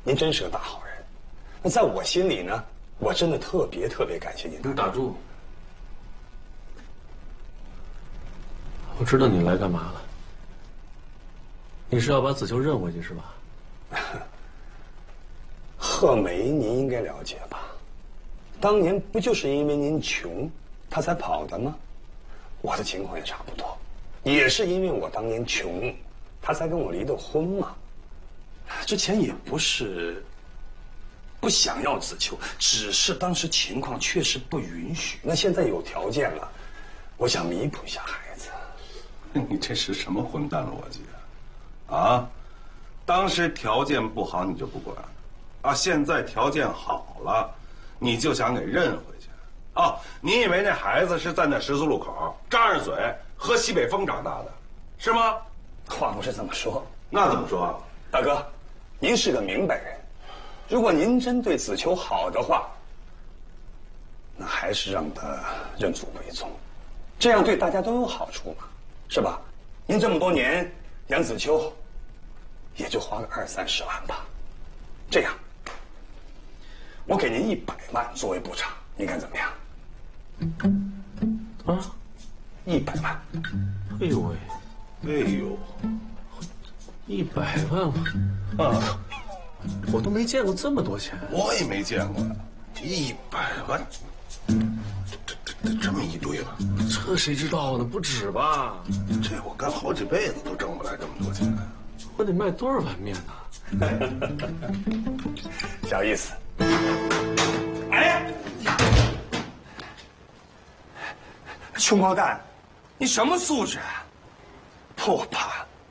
您真是个大好人。那在我心里呢，我真的特别感谢您。 你打住！我知道你来干嘛了。你是要把子秋认回去是吧？ 贺梅，您应该了解吧？当年不就是因为您穷，他才跑的吗？我的情况也差不多，也是因为我当年穷，他才跟我离的婚嘛。之前也不是不想要子秋，只是当时情况确实不允许。那现在有条件了，我想弥补一下孩子。 你这是什么混蛋逻辑啊？啊，当时条件不好你就不管，啊，现在条件好了，你就想给认回去。哦，你以为那孩子是在那十字路口张着嘴喝西北风长大的，是吗？ 话不是这么说。 那怎么说？ 大哥，您是个明白人，如果您真对子秋好的话，那还是让他认祖归宗，这样对大家都有好处嘛，是吧？您这么多年养子秋，也就花个20-30万吧。这样，我给您100万作为补偿，您看怎么样？ 啊 ，100万。 哎呦喂， 哎呦 ，100万啊！我都没见过这么多钱。 我也没见过呀，100万，这么一堆了。 这谁知道呢？不止吧？ 这我干好几辈子都挣不来这么多钱。 我得卖多少碗面呢？ 小意思。哎，穷光蛋，你什么素质啊？破盘！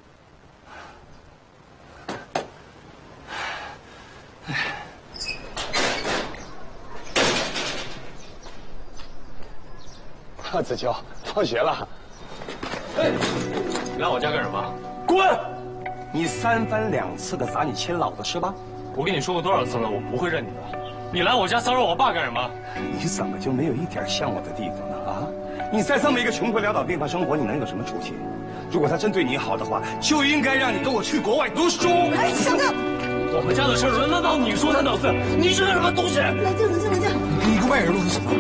子秋，放学了。 哎，你来我家干什么？ 滚！你3番2次的砸你亲老子是吧？ 我跟你说过多少次了，我不会认你的。你来我家骚扰我爸干什么？ 你怎么就没有一点像我的地方呢？啊！你在这么一个穷困潦倒地方生活，你能有什么出息？如果他真对你好的话，就应该让你跟我去国外读书。 哎，小子， 我们家的事轮得到你说三道四？你是个什么东西？ 冷静，冷静，冷静！ 你一个外人录的什么？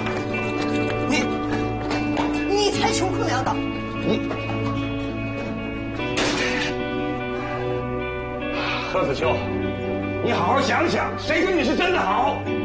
你才穷困潦倒！ 贺子秋，你好好想想，谁对你是真的好？